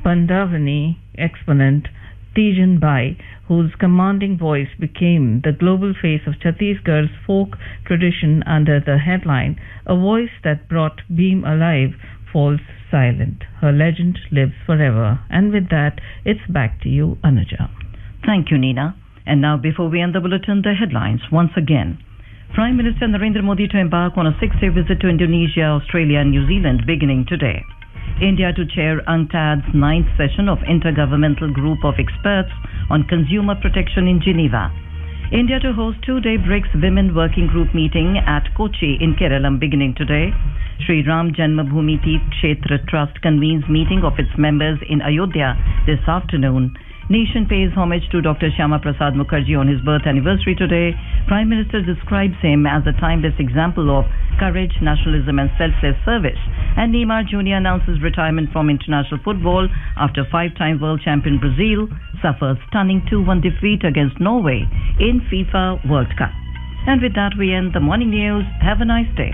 Pandavani exponent Tijan Bai, whose commanding voice became the global face of Chhattisgarh's folk tradition under the headline, "A voice that brought Bhim alive falls silent. Her legend lives forever." And with that, it's back to you, Anuja. Thank you, Nina. And now, before we end the bulletin, the headlines once again. Prime Minister Narendra Modi to embark on a 6-day visit to Indonesia, Australia and New Zealand beginning today. India to chair UNCTAD's 9th session of Intergovernmental Group of Experts on Consumer Protection in Geneva. India to host 2-day BRICS Women Working Group meeting at Kochi in Kerala beginning today. Sri Ram Janmabhoomi Teerth Kshetra Trust convenes meeting of its members in Ayodhya this afternoon. Nation pays homage to Dr. Shyama Prasad Mukherjee on his birth anniversary today. Prime Minister describes him as a timeless example of courage, nationalism and selfless service. And Neymar Jr. announces retirement from international football after 5-time world champion Brazil suffers stunning 2-1 defeat against Norway in FIFA World Cup. And with that, we end the morning news. Have a nice day.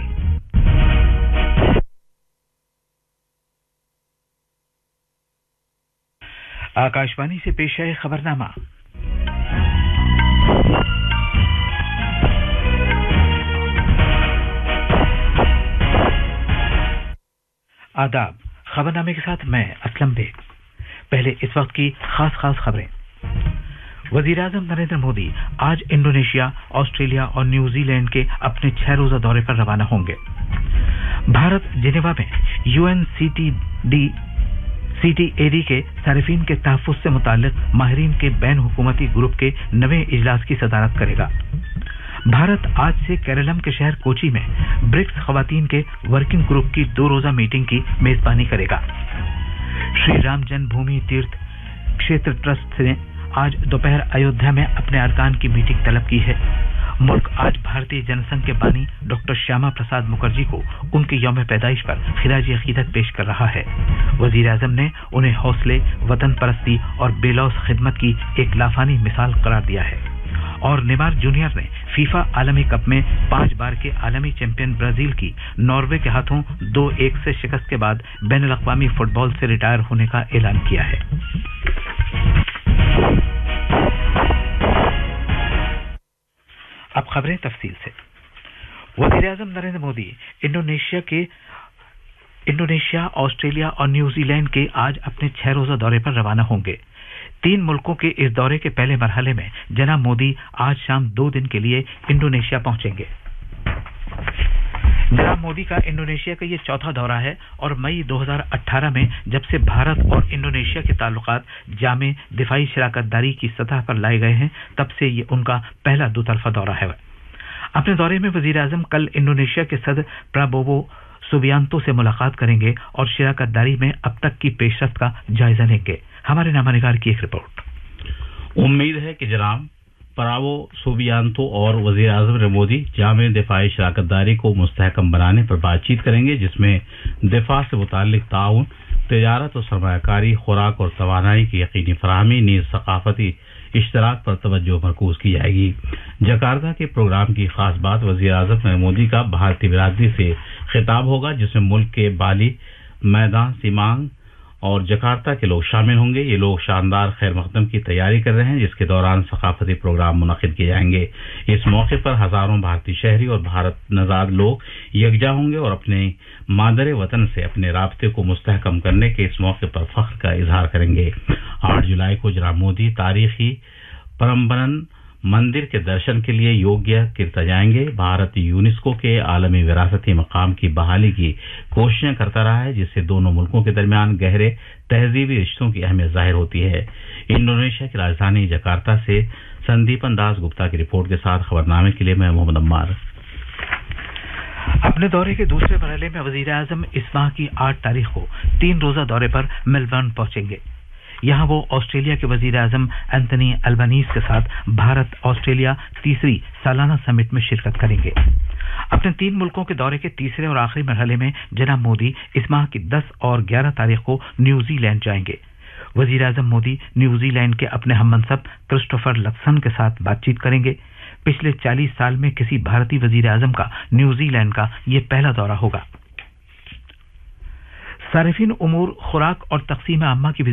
Akashvani से पेश है खबरनामा। आदाब। खबरनामे के साथ मैं Aslam bag. पहले इस वक्त की खास खबरें। वजीर-ए-आज़म नरेंद्र मोदी आज इंडोनेशिया, ऑस्ट्रेलिया और न्यूजीलैंड के अपने 6 रोजा दौरे पर रवाना होंगे। भारत जिनेवा में UNCTAD के सारिफीन के तहफ़्फ़ुज़ से मुताल्लिक़ माहिरीन के बैन हुकूमती ग्रुप के नवे इजलास की सदारत करेगा। भारत आज से केरलम के शहर कोची में ब्रिक्स ख़वातीन के वर्किंग ग्रुप की 2 रोज़ा मीटिंग की मेज़बानी करेगा। श्री राम जन्मभूमि तीर्थ क्षेत्र ट्रस्ट ने आज दोपहर अयोध्या में अपने अरकान की मीटिंग तलब की है। मुल्क आज भारतीय जनसंघ के बानी डॉक्टर श्यामा प्रसाद मुखर्जी को उनके यौम पैदाइश पर खिराज अकीदत पेश कर रहा है। वज़ीर-ए-आज़म ने उन्हें हौसले, वतन परस्ती और बेलौस खिदमत की एक लाफानी मिसाल करार दिया है। और नेमार जूनियर ने फीफा आलमी कप में 5 बार के आलमी चैंपियन ब्राजील की नॉर्वे के हाथों 2-1 से शिकस्त के बाद बैनुल अक़वामी फुटबॉल से रिटायर होने का ऐलान किया है। अब खबरें तफसील से। वज़ीर-ए-आज़म नरेंद्र मोदी इंडोनेशिया, ऑस्ट्रेलिया और न्यूजीलैंड के आज अपने 6 रोजा दौरे पर रवाना होंगे। 3 मुल्कों के इस दौरे के पहले मरहले में जनाब मोदी आज शाम 2 दिन के लिए इंडोनेशिया पहुंचेंगे। जनाब मोदी का इंडोनेशिया का ये 4था दौरा है और मई 2018 में जब से भारत और इंडोनेशिया के ताल्लुकात जामे दिफाई शराकतदारी की सतह पर लाए गए हैं, तब से ये उनका पहला दोतरफा दौरा है। अपने दौरे में वज़ीर-ए-आज़म कल इंडोनेशिया के सदर प्राबोवो सुबियांतो से मुलाकात करेंगे और शराकतदारी में अब तक की पेशरफ्त का जायजा लेंगे। हमारे नामानिगार की एक रिपोर्ट। उम्मीद है कि जनाब प्रावो सुबियांतो और वज़ीर-ए-आज़म नरेंद्र मोदी जामे दिफाई शराकतदारी को मुस्तहकम बनाने पर बातचीत करेंगे, जिसमें दिफा से मुताल्लिक ताउन, तिजारत और सरमायाकारी, खुराक और तवानाई की यकीनी फराहमी, नीज़ सकाफती इश्तराक पर तवज्जो मरकूज की जाएगी। जकार्ता के प्रोग्राम की खास बात वज़ीर-ए-आज़म नरेंद्र मोदी का भारतीय बिरादरी से खिताब होगा, जिसमें मुल्क के बाली, मैदान, सीमांग और जकार्ता के लोग शामिल होंगे। ये लोग शानदार खैर मकदम की तैयारी कर रहे हैं, जिसके दौरान सकाफती प्रोग्राम मुनक़िद किए जाएंगे। इस मौके पर हजारों भारतीय शहरी और भारत नज़ाद लोग यकजा होंगे और अपने मादरे वतन से अपने राब्ते को मुस्तहकम करने के इस मौके पर फख्र का इजहार करेंगे। 8 जुलाई को जनाब मोदी तारीखी परम्बरन मंदिर के दर्शन के लिए योग्य कीर्ता जाएंगे। भारत यूनेस्को के आलमी विरासती मकाम की बहाली की कोशिशें करता रहा है, जिससे दोनों मुल्कों के दरमियान गहरे तहजीबी रिश्तों की अहमियत जाहिर होती है। इंडोनेशिया की राजधानी जकार्ता से संदीपन दास गुप्ता की रिपोर्ट के साथ खबरनामे के लिए मैं मोहम्मद अम्मार। अपने दौरे के दूसरे मरहले में वज़ीर-ए-आज़म इस माह की 8 तारीख को 3 रोजा दौरे पर मेलबर्न पहुंचेंगे। यहां वो ऑस्ट्रेलिया के वज़ीर-ए-आज़म एंथनी अल्बनीज़ के साथ भारत ऑस्ट्रेलिया तीसरी सालाना समिट में शिरकत करेंगे। अपने 3 मुल्कों के दौरे के तीसरे और आखिरी मरहले में जनाब मोदी इस माह की 10 और 11 तारीख को न्यूजीलैंड जाएंगे। वज़ीर-ए-आज़म मोदी न्यूजीलैंड के अपने हममनसब क्रिस्टोफर लक्सन के साथ बातचीत करेंगे। पिछले 40 साल में किसी भारतीय वज़ीर-ए-आज़म का न्यूजीलैंड का यह पहला दौरा होगा। सारिफीन उमूर खुराक और तक़सीम आम्मा की